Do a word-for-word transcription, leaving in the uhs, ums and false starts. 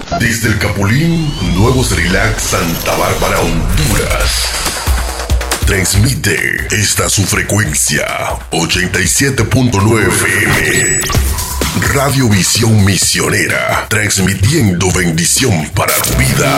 Desde el Capulín, Nuevos Relax, Santa Bárbara, Honduras. Transmite esta su frecuencia ochenta y siete punto nueve F M. Radio Visión Misionera, transmitiendo bendición para tu vida.